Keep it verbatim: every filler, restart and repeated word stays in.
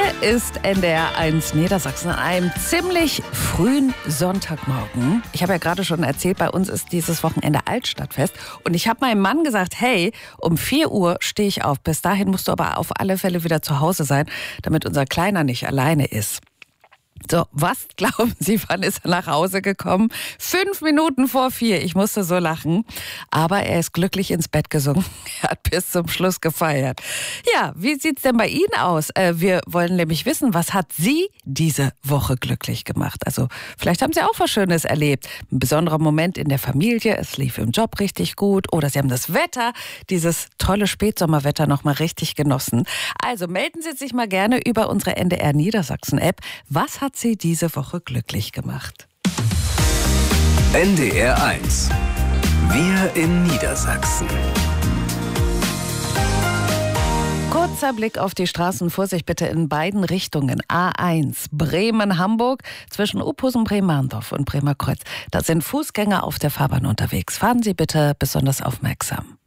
Hier ist N D R eins Niedersachsen an einem ziemlich frühen Sonntagmorgen. Ich habe ja gerade schon erzählt, bei uns ist dieses Wochenende Altstadtfest. Und ich habe meinem Mann gesagt, hey, um vier Uhr stehe ich auf. Bis dahin musst du aber auf alle Fälle wieder zu Hause sein, damit unser Kleiner nicht alleine ist. So, was glauben Sie, wann ist er nach Hause gekommen? Fünf Minuten vor vier. Ich musste so lachen. Aber er ist glücklich ins Bett gesunken. Er hat bis zum Schluss gefeiert. Ja, wie sieht's denn bei Ihnen aus? Äh, wir wollen nämlich wissen, was hat Sie diese Woche glücklich gemacht? Also, vielleicht haben Sie auch was Schönes erlebt. Ein besonderer Moment in der Familie. Es lief im Job richtig gut. Oder Sie haben das Wetter, dieses tolle Spätsommerwetter noch mal richtig genossen. Also, melden Sie sich mal gerne über unsere N D R Niedersachsen-App. Was hat Sie diese Woche glücklich gemacht? N D R eins. Wir in Niedersachsen. Kurzer Blick auf die Straßen. Vorsicht bitte in beiden Richtungen. A eins Bremen-Hamburg zwischen Uphusen, Bremerndorf und Bremerkreuz. Da sind Fußgänger auf der Fahrbahn unterwegs. Fahren Sie bitte besonders aufmerksam.